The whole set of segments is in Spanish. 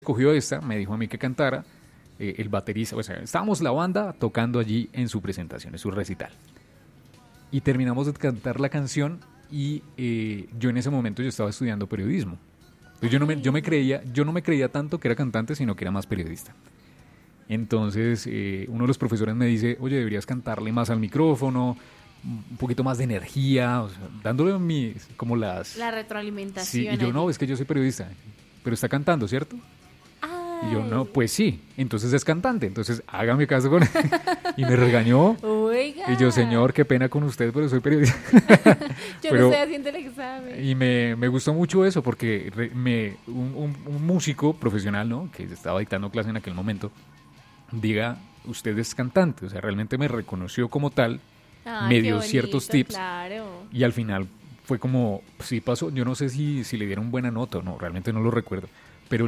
escogió esta, me dijo a mí que cantara, el baterista, o sea, estábamos la banda tocando allí en su presentación, en su recital. Y terminamos de cantar la canción y yo en ese momento yo estaba estudiando periodismo. Entonces yo no me creía tanto que era cantante, sino que era más periodista. Entonces uno de los profesores me dice, oye, deberías cantarle más al micrófono, un poquito más de energía, o sea, dándole como las... La Sí, retroalimentación y yo allí. no, es que yo soy periodista, pero está cantando, ¿cierto? Y yo, no, Ay, pues sí, entonces es cantante, entonces hágame caso con él. Y me regañó, y yo, oiga, señor, qué pena con usted, pero soy periodista. yo no Pero, estoy haciendo el examen. y me gustó mucho eso, porque un músico profesional, ¿no? Que estaba dictando clase en aquel momento, diga, usted es cantante, o sea, realmente me reconoció como tal, Ay, me qué dio ciertos bonito, tips, claro. y al final fue como, sí pasó, yo no sé si le dieron buena nota o no, realmente no lo recuerdo, pero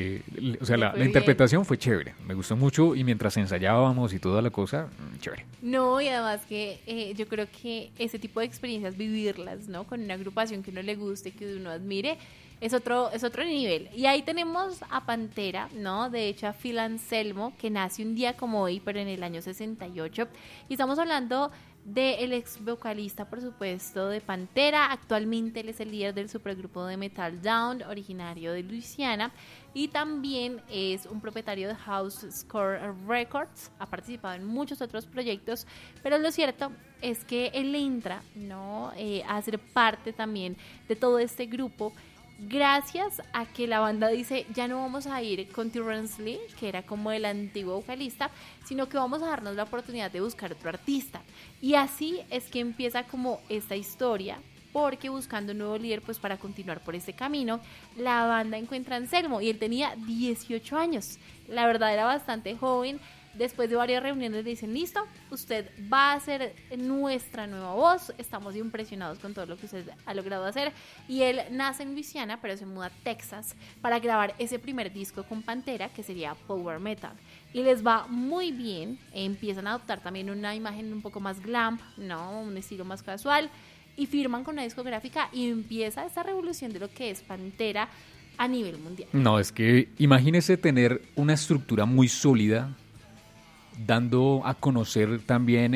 o sea, Le la fue bien. interpretación fue chévere, me gustó mucho y mientras ensayábamos y toda la cosa, chévere. No, y además que yo creo que ese tipo de experiencias, vivirlas, ¿no? Con una agrupación que uno le guste, que uno admire, es otro nivel. Y ahí tenemos a Pantera, ¿no? De hecho, a Phil Anselmo, que nace un día como hoy, pero en el año 68. Y estamos hablando del ex vocalista, por supuesto, de Pantera. Actualmente él es el líder del supergrupo de metal Down, originario de Luisiana. Y también es un propietario de House Score Records. Ha participado en muchos otros proyectos, pero lo cierto es que él entra, ¿no? A ser parte también de todo este grupo gracias a que la banda dice, ya no vamos a ir con Terrence Lee, que era como el antiguo vocalista, sino que vamos a darnos la oportunidad de buscar otro artista. Y así es que empieza como esta historia, porque buscando un nuevo líder, pues para continuar por este camino, la banda encuentra a Anselmo y él tenía 18 años. La verdad era bastante joven. Después de varias reuniones le dicen, listo, usted va a ser nuestra nueva voz, estamos impresionados con todo lo que usted ha logrado hacer. Y él nace en Luisiana, pero se muda a Texas para grabar ese primer disco con Pantera, que sería Power Metal. Y les va muy bien, empiezan a adoptar también una imagen un poco más glam, ¿no? Un estilo más casual, y firman con una discográfica y empieza esta revolución de lo que es Pantera a nivel mundial. No, es que imagínese tener una estructura muy sólida, dando a conocer también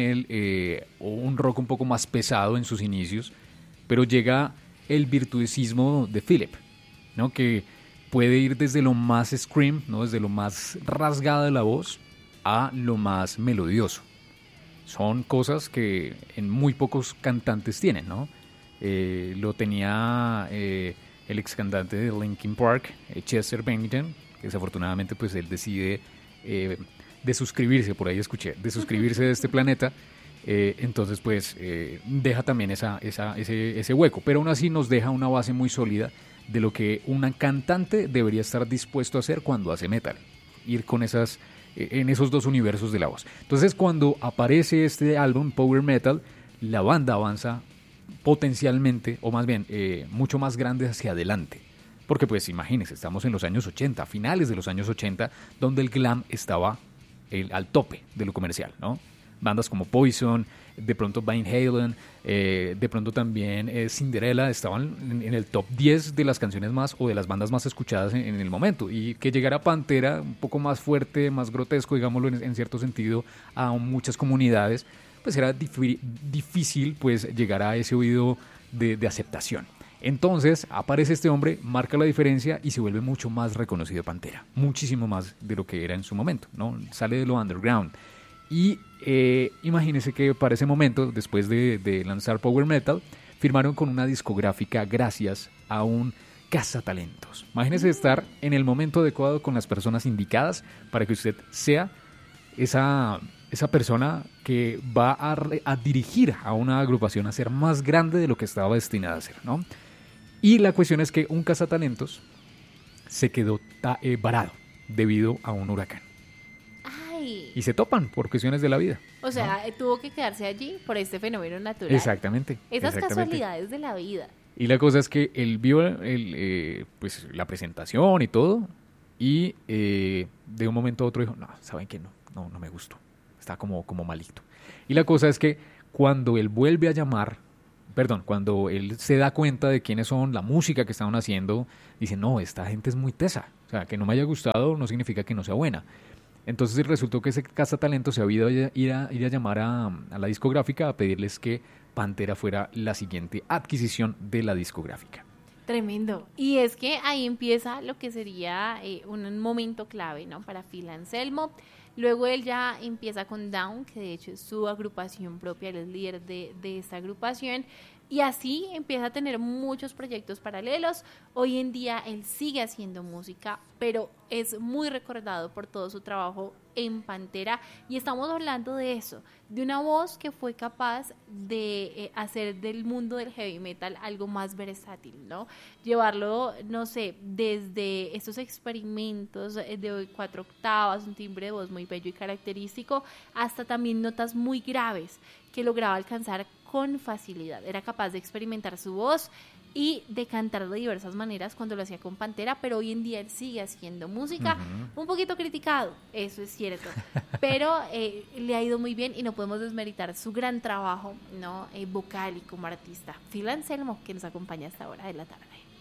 un rock un poco más pesado en sus inicios, pero llega el virtuosismo de Philip, ¿no? Que puede ir desde lo más scream, ¿no? Desde lo más rasgado de la voz a lo más melodioso. Son cosas que en muy pocos cantantes tienen, ¿no? Lo tenía el ex cantante de Linkin Park, Chester Bennington, que desafortunadamente pues él decide de suscribirse, por ahí escuché, de suscribirse de este planeta. Entonces pues deja también ese hueco, pero aún así nos deja una base muy sólida de lo que un cantante debería estar dispuesto a hacer cuando hace metal, ir con en esos dos universos de la voz. Entonces cuando aparece este álbum Power Metal, la banda avanza potencialmente, o más bien mucho más grande hacia adelante. Porque pues imagínense, estamos en los años 80, finales de los años 80, donde el glam estaba al tope de lo comercial, ¿no? Bandas como Poison, de pronto Van Halen, de pronto también Cinderella estaban en el top 10 de las canciones más o de las bandas más escuchadas en el momento. Y que llegara Pantera, un poco más fuerte, más grotesco, digámoslo en cierto sentido, a muchas comunidades, pues era difícil pues llegar a ese oído de aceptación. Entonces aparece este hombre, marca la diferencia y se vuelve mucho más reconocido Pantera, muchísimo más de lo que era en su momento, ¿no? Sale de lo underground. Y imagínense que para ese momento, después de lanzar Power Metal, firmaron con una discográfica gracias a un cazatalentos. Imagínense estar en el momento adecuado con las personas indicadas para que usted sea esa persona que va a dirigir a una agrupación a ser más grande de lo que estaba destinada a ser, ¿no? Y la cuestión es que un cazatalentos se quedó varado debido a un huracán. Ay, Y se topan por cuestiones de la vida, o ¿no? sea, tuvo que quedarse allí por este fenómeno natural. Exactamente, Esas exactamente. casualidades de la vida. Y la cosa es que él vio pues, la presentación y todo, y de un momento a otro dijo, no, ¿saben qué? No me gustó. Está como malito. Y la cosa es que cuando él vuelve a llamar perdón, cuando él se da cuenta de quiénes son, la música que estaban haciendo, dice, no, esta gente es muy tesa. O sea, que no me haya gustado no significa que no sea buena. Entonces resultó que ese cazatalento se había ido ir a llamar a la discográfica a pedirles que Pantera fuera la siguiente adquisición de la discográfica. Tremendo. Y es que ahí empieza lo que sería un momento clave, ¿no? Para Phil Anselmo. Luego él ya empieza con Down, que de hecho es su agrupación propia, él es líder de esta agrupación. Y así empieza a tener muchos proyectos paralelos. Hoy en día él sigue haciendo música, pero es muy recordado por todo su trabajo en Pantera. Y estamos hablando de eso, de una voz que fue capaz de hacer del mundo del heavy metal algo más versátil, ¿no? Llevarlo, no sé, desde estos experimentos de 4 octavas, un timbre de voz muy bello y característico, hasta también notas muy graves que lograba alcanzar con facilidad. Era capaz de experimentar su voz y de cantar de diversas maneras cuando lo hacía con Pantera, pero hoy en día él sigue haciendo música, un poquito criticado, eso es cierto, pero le ha ido muy bien y no podemos desmeritar su gran trabajo, ¿no? Vocal y como artista. Phil Anselmo, que nos acompaña hasta ahora de la tarde.